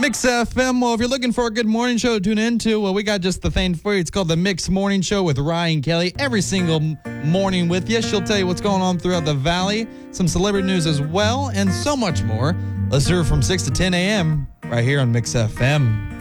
Mix FM. Well, if you're looking for a good morning show to tune into, well, we got just the thing for you. It's called the Mix Morning Show with Ryan Kelly. Every single morning with you. She'll tell you what's going on throughout the valley, some celebrity news as well, and so much more. Let's hear it from 6 to 10 a.m. right here on Mix FM.